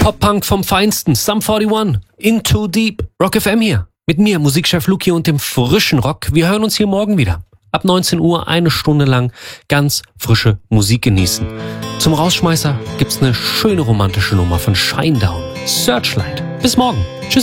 Pop-Punk vom Feinsten, Sum 41, Into Deep, Rock FM hier. Mit mir, Musikchef Luki und dem frischen Rock. Wir hören uns hier morgen wieder. Ab 19 Uhr 1 Stunde lang ganz frische Musik genießen. Zum Rausschmeißer gibt's eine schöne romantische Nummer von Shinedown, Searchlight. Bis morgen. Tschüss.